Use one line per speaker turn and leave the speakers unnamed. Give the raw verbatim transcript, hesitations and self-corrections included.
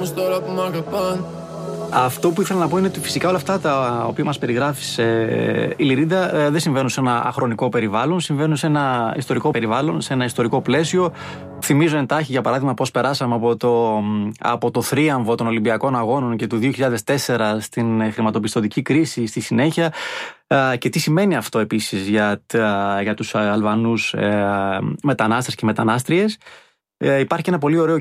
Αυτό που ήθελα να πω είναι ότι φυσικά όλα αυτά τα οποία μας περιγράφει ε, η Λιρίντα ε, δεν συμβαίνουν σε ένα αχρονικό περιβάλλον, συμβαίνουν σε ένα ιστορικό περιβάλλον, σε ένα ιστορικό πλαίσιο. Θυμίζω εντάχει, για παράδειγμα, πώς περάσαμε από το, από το θρίαμβο των Ολυμπιακών Αγώνων και του δύο χιλιάδες τέσσερα στην χρηματοπιστωτική κρίση στη συνέχεια ε, και τι σημαίνει αυτό επίσης για, για τους Αλβανούς ε, μετανάστες και μετανάστριες. Ε, υπάρχει και ένα πολύ ωραίο